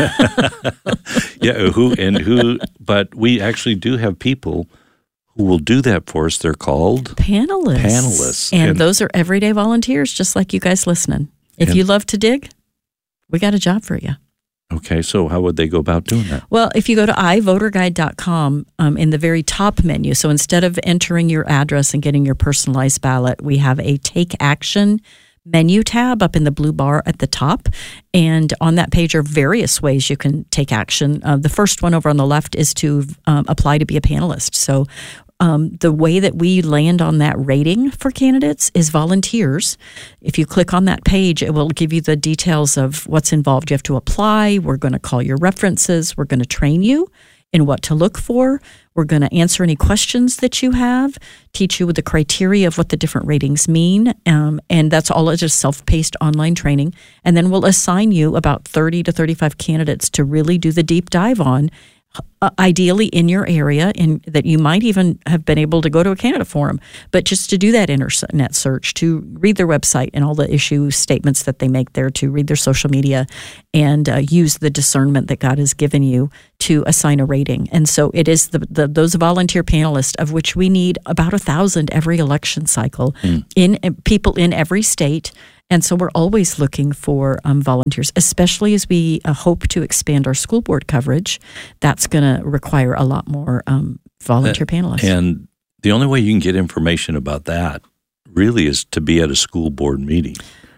Yeah, who and who, but we actually do have people who will do that for us. They're called panelists. Panelists. And, and those are everyday volunteers, just like you guys listening. If and, you love to dig, we got a job for you. Okay, so how would they go about doing that? Well, if you go to i voter guide dot com, um, in the very top menu, so instead of entering your address and getting your personalized ballot, we have a Take Action menu tab up in the blue bar at the top. And on that page are various ways you can take action. Uh, the first one over on the left is to um, apply to be a panelist. So Um, the way that we land on that rating for candidates is volunteers. If you click on that page, it will give you the details of what's involved. You have to apply. We're going to call your references. We're going to train you in what to look for. We're going to answer any questions that you have, teach you with the criteria of what the different ratings mean. Um, and that's all just self-paced online training. And then we'll assign you about thirty to thirty-five candidates to really do the deep dive on. uh, ideally in your area, and that you might even have been able to go to a candidate forum, but just to do that internet search, to read their website and all the issue statements that they make there, to read their social media, and uh, use the discernment that God has given you to assign a rating. And so it is the, the those volunteer panelists, of which we need about a thousand every election cycle, mm. in uh, people in every state. And so we're always looking for um, volunteers, especially as we uh, hope to expand our school board coverage. That's going to require a lot more um, volunteer uh, panelists. And the only way you can get information about that really is to be at a school board meeting.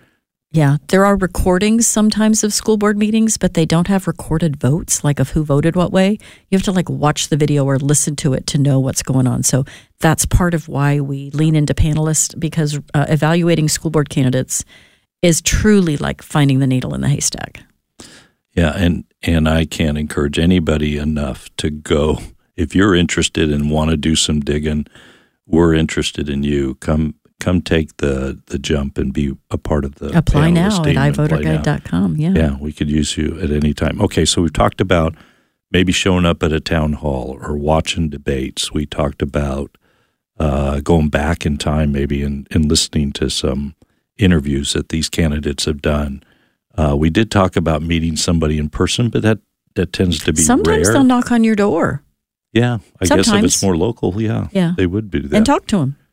Yeah, there are recordings sometimes of school board meetings, but they don't have recorded votes, like of who voted what way. You have to like watch the video or listen to it to know what's going on. So that's part of why we lean into panelists, because uh, evaluating school board candidates is truly like finding the needle in the haystack. Yeah, and, and I can't encourage anybody enough to go. If you're interested and want to do some digging, we're interested in you. Come Come take the, the jump and be a part of the Apply now team at i voter guide dot com. Yeah. Yeah, we could use you at any time. Okay, so we've talked about maybe showing up at a town hall or watching debates. We talked about uh, going back in time maybe and, and listening to some interviews that these candidates have done. Uh, we did talk about meeting somebody in person, but that, that tends to be Sometimes rare. they'll knock on your door. Yeah, I Sometimes. guess if it's more local, yeah, yeah. they would do that. And talk to them.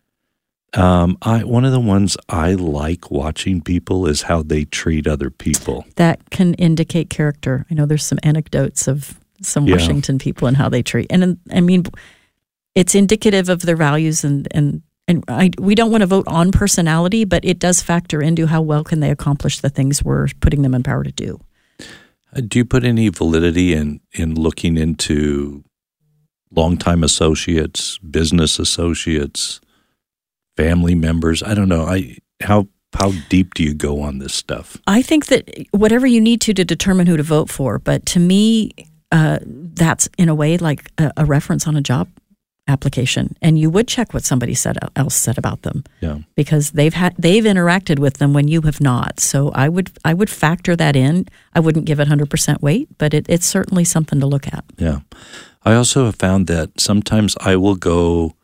Um, I one of the ones I like watching people is how they treat other people. That can indicate character. I know there's some anecdotes of some Yeah. Washington people and how they treat. And I mean, it's indicative of their values, and and and I, we don't want to vote on personality, but it does factor into how well can they accomplish the things we're putting them in power to do. Uh, do you put any validity in in looking into longtime associates, business associates, family members? I don't know. I how how deep do you go on this stuff? I think that whatever you need to to determine who to vote for, but to me, uh, that's in a way like a, a reference on a job application, and you would check what somebody said else said about them, yeah, because they've had they've interacted with them when you have not. So I would I would factor that in. I wouldn't give it one hundred percent weight, but it, it's certainly something to look at. Yeah, I also have found that sometimes I will go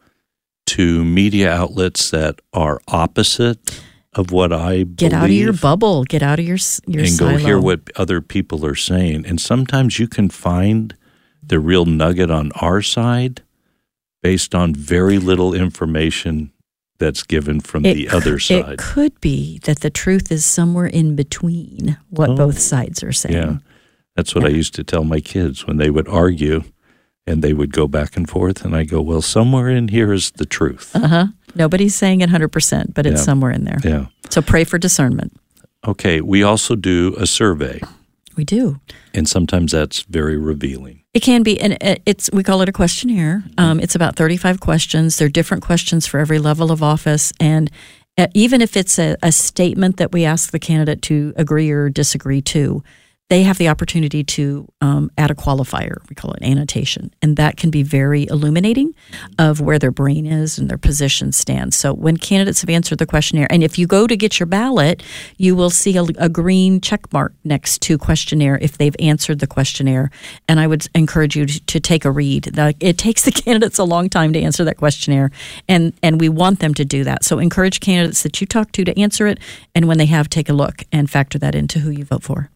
to media outlets that are opposite of what I believe. Get out of your bubble. Get out of your your and silo. go hear what other people are saying. And sometimes you can find the real nugget on our side based on very little information that's given from It the c- other side. It could be that the truth is somewhere in between what Oh. both sides are saying. Yeah, that's what I used to tell my kids when they would argue and they would go back and forth. And I go, well, somewhere in here is the truth. Uh-huh. Nobody's saying it one hundred percent, but it's Yeah. somewhere in there. Yeah. So pray for discernment. Okay, we also do a survey. We do. And sometimes that's very revealing. It can be, and it's we call it a questionnaire. Um, it's about thirty-five questions. There are different questions for every level of office, and uh, even if it's a, a statement that we ask the candidate to agree or disagree to, they have the opportunity to um, add a qualifier. We call it annotation, and that can be very illuminating of where their brain is and their position stands. So when candidates have answered the questionnaire, and if you go to get your ballot, you will see a, a green check mark next to questionnaire if they've answered the questionnaire. And I would encourage you to, to take a read. The, it takes the candidates a long time to answer that questionnaire, and, and we want them to do that. So encourage candidates that you talk to to answer it, and when they have, take a look and factor that into who you vote for.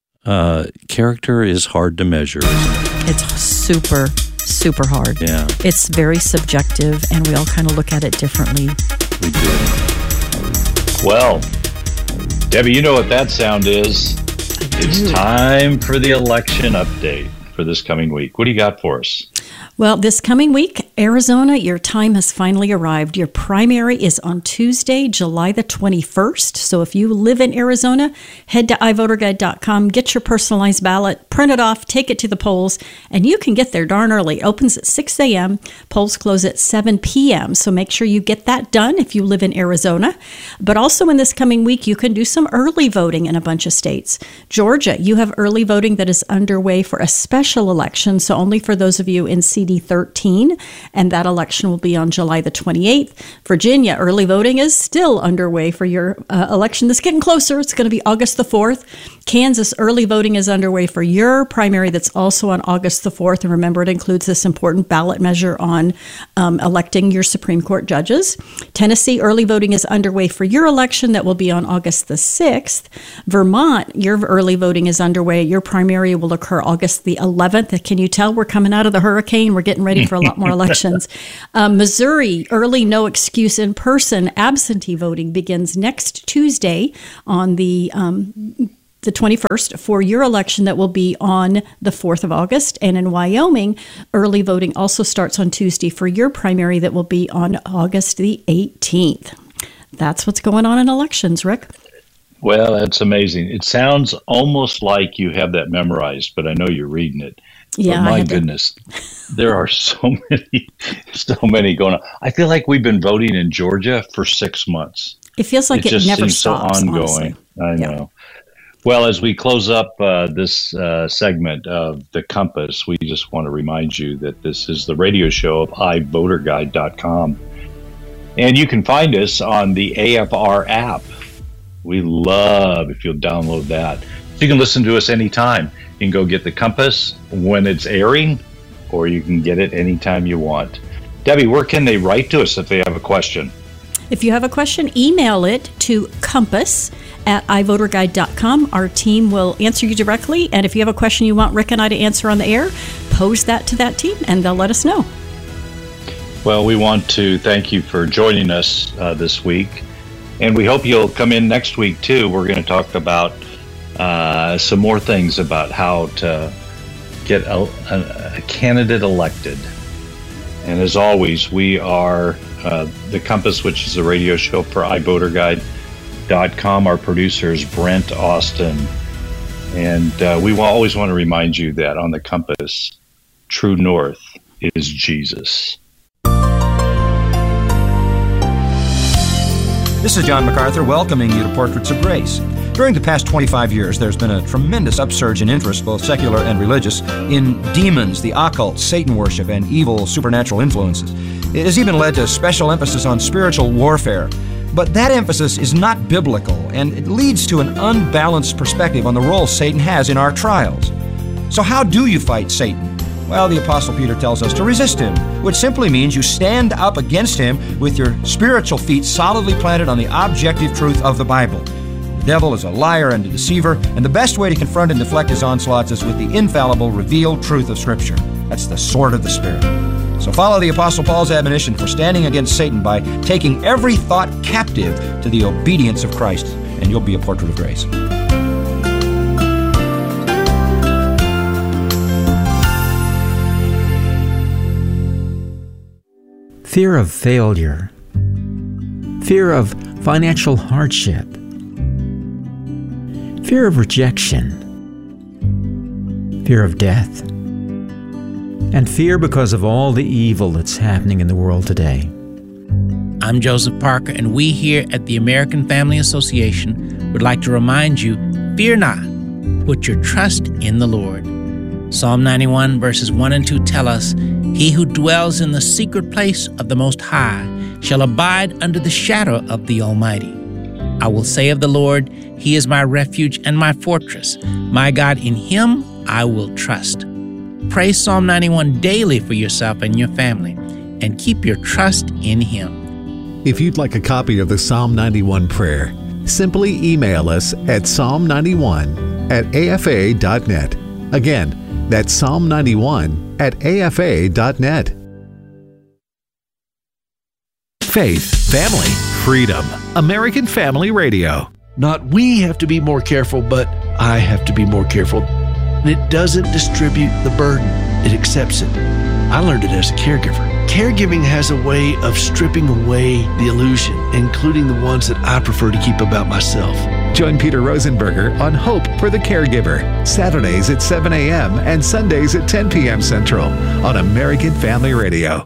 Uh, character is hard to measure, isn't it? It's super, super hard. Yeah. It's very subjective, and we all kind of look at it differently. We do. Well, Debbie, you know what that sound is. It's time for the election update for this coming week. What do you got for us? Well, this coming week, Arizona, your time has finally arrived. Your primary is on Tuesday, July the twenty-first. So if you live in Arizona, head to i voter guide dot com, get your personalized ballot, print it off, take it to the polls, and you can get there darn early. It opens at six a.m., polls close at seven p.m., so make sure you get that done if you live in Arizona. But also in this coming week, you can do some early voting in a bunch of states. Georgia, you have early voting that is underway for a special election, so only for those of you in C D thirteen. and that election will be on July the twenty-eighth. Virginia, early voting is still underway for your uh, election. This is getting closer. It's going to be August the fourth. Kansas, early voting is underway for your primary. That's also on August the fourth. And remember, it includes this important ballot measure on um, electing your Supreme Court judges. Tennessee, early voting is underway for your election. That will be on August the sixth. Vermont, your early voting is underway. Your primary will occur August the eleventh. Can you tell we're coming out of the hurricane? We're getting ready for a lot more elections. Um, Missouri, early no excuse in person absentee voting begins next Tuesday on the um, the twenty-first for your election. That will be on the fourth of August. And in Wyoming, early voting also starts on Tuesday for your primary. That will be on August the eighteenth. That's what's going on in elections, Rick. Well, that's amazing. It sounds almost like you have that memorized, but I know you're reading it. Yeah, but my goodness, there are so many, so many going on. I feel like we've been voting in Georgia for six months. It feels like it, it just never seems stops. so ongoing. Honestly. I know. Yeah. Well, as we close up uh, this uh, segment of The Compass, we just want to remind you that this is the radio show of i voter guide dot com. And you can find us on the A F R app. We love if you'll download that. You can listen to us anytime. You can go get The Compass when it's airing, or you can get it anytime you want. Debbie, where can they write to us if they have a question? If you have a question, email it to compass at i voter guide dot com. Our team will answer you directly. And if you have a question you want Rick and I to answer on the air, pose that to that team and they'll let us know. Well, we want to thank you for joining us uh, this week. And we hope you'll come in next week, too. We're going to talk about uh, some more things about how to get a, a, a candidate elected. And as always, we are uh, The Compass, which is a radio show for i voter guide dot com. Our producer is Brent Austin. And uh, we will always want to remind you that on The Compass, true north is Jesus. This is John MacArthur welcoming you to Portraits of Grace. During the past twenty-five years, there's been a tremendous upsurge in interest, both secular and religious, in demons, the occult, Satan worship, and evil supernatural influences. It has even led to special emphasis on spiritual warfare. But that emphasis is not biblical, and it leads to an unbalanced perspective on the role Satan has in our trials. So how do you fight Satan? Well, the Apostle Peter tells us to resist him, which simply means you stand up against him with your spiritual feet solidly planted on the objective truth of the Bible. The devil is a liar and a deceiver, and the best way to confront and deflect his onslaughts is with the infallible, revealed truth of Scripture. That's the sword of the Spirit. So follow the Apostle Paul's admonition for standing against Satan by taking every thought captive to the obedience of Christ, and you'll be a portrait of grace. Fear of failure, fear of financial hardship, fear of rejection, fear of death, and fear because of all the evil that's happening in the world today. I'm Joseph Parker, and we here at the American Family Association would like to remind you, fear not, put your trust in the Lord. Psalm ninety-one verses one and two tell us, "He who dwells in the secret place of the Most High shall abide under the shadow of the Almighty. I will say of the Lord, He is my refuge and my fortress. My God, in Him I will trust." Pray Psalm ninety-one daily for yourself and your family, and keep your trust in Him. If you'd like a copy of the Psalm ninety-one prayer, simply email us at psalm ninety-one at a f a dot net. Again, that's Psalm ninety-one at a f a dot net. Faith, family, freedom. American Family Radio. Not we have to be more careful, but I have to be more careful. And it doesn't distribute the burden. It accepts it. I learned it as a caregiver. Caregiving has a way of stripping away the illusion, including the ones that I prefer to keep about myself. Join Peter Rosenberger on Hope for the Caregiver, Saturdays at seven a.m. and Sundays at ten p.m. Central on American Family Radio.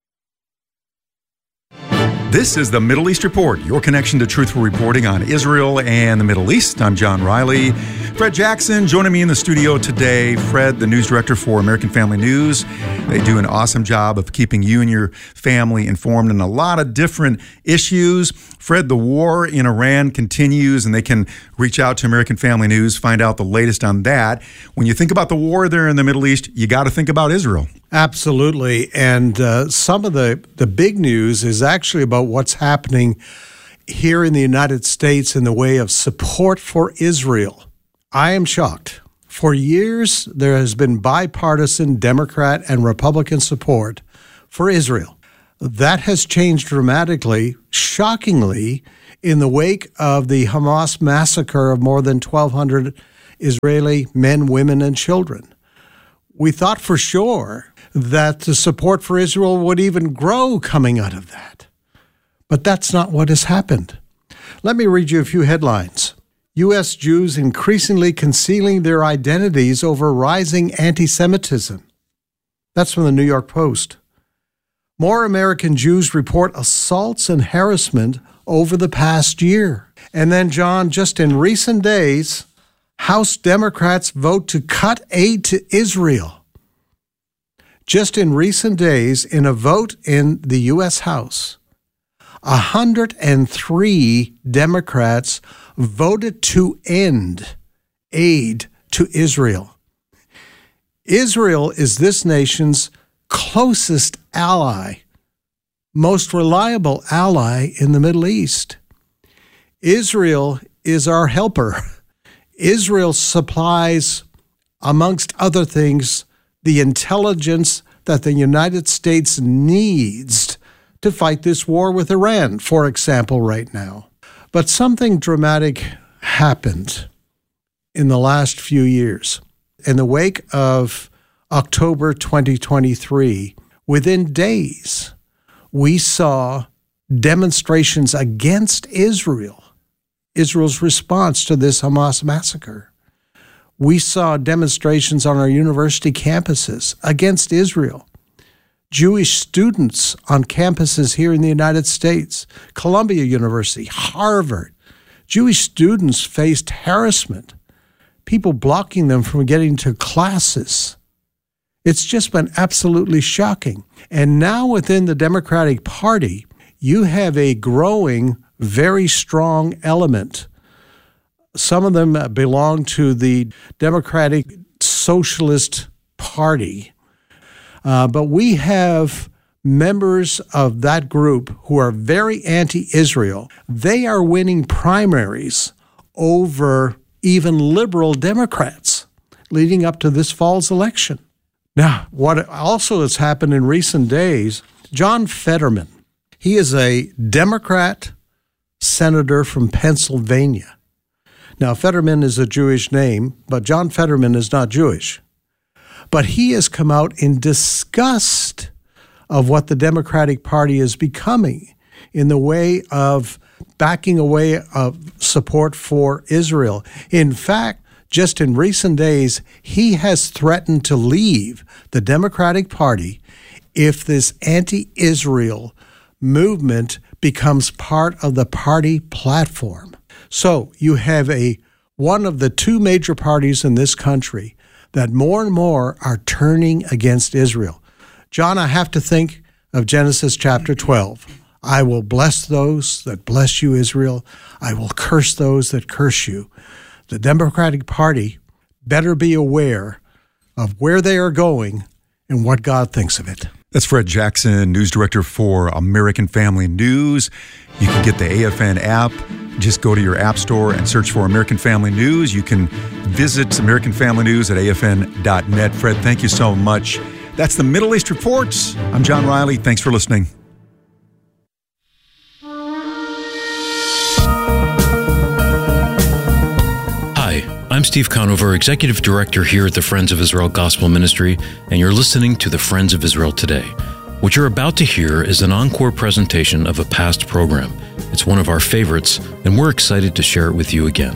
This is the Middle East Report, your connection to truthful reporting on Israel and the Middle East. I'm John Riley. Fred Jackson joining me in the studio today. Fred, the news director for American Family News. They do an awesome job of keeping you and your family informed on a lot of different issues. Fred, the war in Iran continues, and they can reach out to American Family News, find out the latest on that. When you think about the war there in the Middle East, you got to think about Israel. Absolutely. And uh, some of the, the big news is actually about what's happening here in the United States in the way of support for Israel. I am shocked. For years, there has been bipartisan Democrat and Republican support for Israel. That has changed dramatically, shockingly, in the wake of the Hamas massacre of more than twelve hundred Israeli men, women, and children. We thought for sure that the support for Israel would even grow coming out of that. But that's not what has happened. Let me read you a few headlines. U S Jews increasingly concealing their identities over rising anti-Semitism. That's from the New York Post. More American Jews report assaults and harassment over the past year. And then, John, just in recent days, House Democrats vote to cut aid to Israel. Just in recent days, in a vote in the U S House, one hundred three Democrats voted to end aid to Israel. Israel is this nation's closest ally, most reliable ally in the Middle East. Israel is our helper. Israel supplies, amongst other things, the intelligence that the United States needs to fight this war with Iran, for example, right now. But something dramatic happened in the last few years. In the wake of October twenty twenty-three, within days, we saw demonstrations against Israel, Israel's response to this Hamas massacre. We saw demonstrations on our university campuses against Israel. Jewish students on campuses here in the United States, Columbia University, Harvard. Jewish students faced harassment, people blocking them from getting to classes. It's just been absolutely shocking. And now within the Democratic Party, you have a growing, very strong element. Some of them belong to the Democratic Socialist Party. Uh, but we have members of that group who are very anti-Israel. They are winning primaries over even liberal Democrats leading up to this fall's election. Now, what also has happened in recent days, John Fetterman, he is a Democrat senator from Pennsylvania. Now, Fetterman is a Jewish name, but John Fetterman is not Jewish. But he has come out in disgust of what the Democratic Party is becoming in the way of backing away of support for Israel. In fact, just in recent days, he has threatened to leave the Democratic Party if this anti-Israel movement becomes part of the party platform. So you have a one of the two major parties in this country that more and more are turning against Israel. John, I have to think of Genesis chapter twelve. I will bless those that bless you, Israel. I will curse those that curse you. The Democratic Party better be aware of where they are going and what God thinks of it. That's Fred Jackson, news director for American Family News. You can get the A F N app. Just go to your app store and search for American Family News. You can visit American Family News at A F N dot net. Fred, thank you so much. That's the Middle East Reports. I'm John Riley. Thanks for listening. Hi, I'm Steve Conover, Executive Director here at the Friends of Israel Gospel Ministry, and you're listening to the Friends of Israel Today. What you're about to hear is an encore presentation of a past program. It's one of our favorites, and we're excited to share it with you again.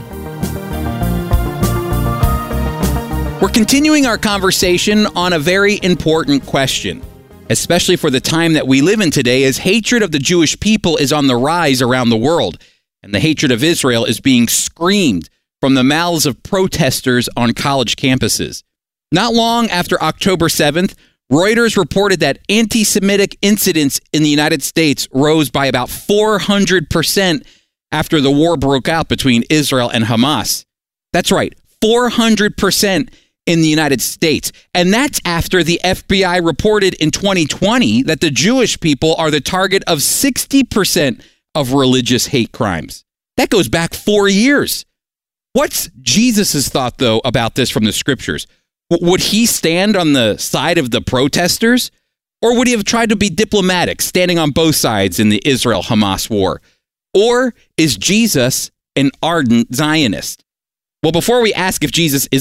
We're continuing our conversation on a very important question, especially for the time that we live in today, as hatred of the Jewish people is on the rise around the world, and the hatred of Israel is being screamed from the mouths of protesters on college campuses. Not long after October seventh, Reuters reported that anti-Semitic incidents in the United States rose by about four hundred percent after the war broke out between Israel and Hamas. That's right, four hundred percent in the United States. And that's after the F B I reported in twenty twenty that the Jewish people are the target of sixty percent of religious hate crimes. That goes back four years. What's Jesus' thought, though, about this from the scriptures? Would he stand on the side of the protesters? Or would he have tried to be diplomatic, standing on both sides in the Israel-Hamas war? Or is Jesus an ardent Zionist? Well, before we ask if Jesus is